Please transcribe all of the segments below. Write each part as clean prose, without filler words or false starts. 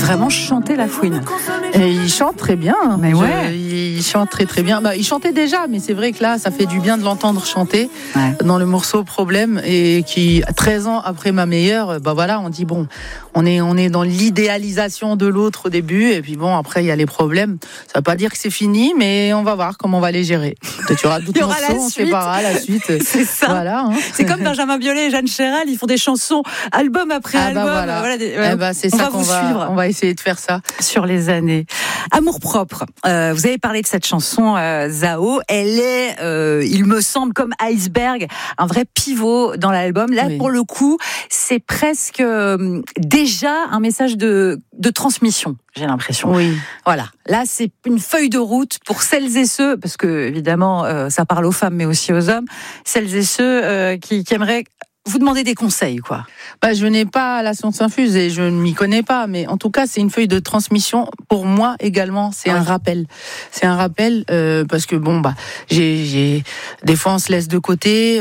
vraiment chanter la fouine. Et il chante très bien. Mais ouais. Il chante très très bien. Il chantait déjà, mais c'est vrai que là, ça fait du bien de l'entendre chanter dans le morceau Problème, et qui, 13 ans après Ma Meilleure, voilà, on dit bon, on est dans l'idéalisation de l'autre au début, et puis bon, après il y a les problèmes. Ça veut pas dire que c'est fini, mais on va voir comment on va les gérer. Peut-être il y aura d'autres morceaux, on séparera la suite. C'est ça. Voilà. Hein. C'est comme Benjamin Biolay et Jeanne Chéral, ils font des chansons album après album. Voilà. C'est ça qu'on va suivre. On va essayer de faire ça sur les années. Amour propre. Vous avez parlé de cette chanson Zao. Elle est, il me semble, comme Iceberg, un vrai pivot dans l'album. Là, pour le coup, c'est presque déjà un message de transmission. J'ai l'impression. Oui. Voilà. Là, c'est une feuille de route pour celles et ceux, parce que évidemment, ça parle aux femmes, mais aussi aux hommes, celles et ceux qui aimeraient vous demander des conseils, quoi. Je n'ai pas la science infuse et je ne m'y connais pas, mais en tout cas, c'est une feuille de transmission. Pour moi également, c'est un rappel. C'est un rappel parce que j'ai des fois on se laisse de côté.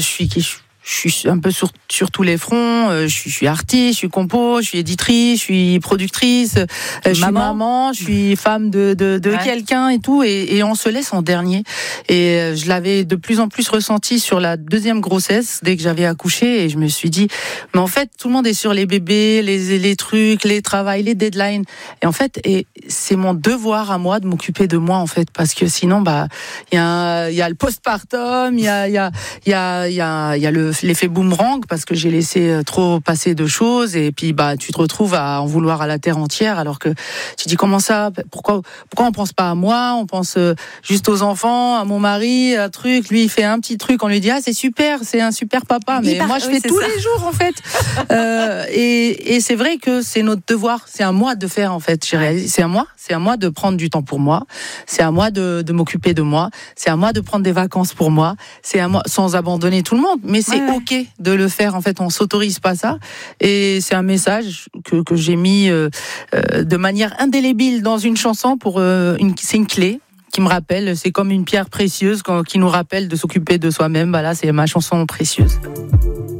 Je suis un peu sur tous les fronts. Je suis artiste, je suis compo, je suis éditrice, je suis productrice, je suis maman, je suis femme de quelqu'un et tout. Et on se laisse en dernier. Et je l'avais de plus en plus ressenti sur la deuxième grossesse, dès que j'avais accouché. Et je me suis dit, mais en fait, tout le monde est sur les bébés, les trucs, les travails, les deadlines. Et en fait, c'est mon devoir à moi de m'occuper de moi, en fait, parce que sinon, il y a le postpartum, il y a l'effet boomerang, parce que j'ai laissé trop passer de choses, et puis tu te retrouves à en vouloir à la terre entière, alors que tu dis comment ça, pourquoi on pense pas à moi, on pense juste aux enfants, à mon mari, un truc, lui il fait un petit truc, on lui dit c'est super, c'est un super papa, mais moi je fais tous les jours en fait. Et c'est vrai que c'est notre devoir, c'est à moi de faire en fait, c'est à moi de prendre du temps pour moi, c'est à moi de m'occuper de moi, c'est à moi de prendre des vacances pour moi, c'est à moi, sans abandonner tout le monde, mais c'est ok de le faire, en fait, on s'autorise pas ça, et c'est un message que j'ai mis de manière indélébile dans une chanson c'est une clé qui me rappelle, c'est comme une pierre précieuse qui nous rappelle de s'occuper de soi-même. C'est ma chanson précieuse.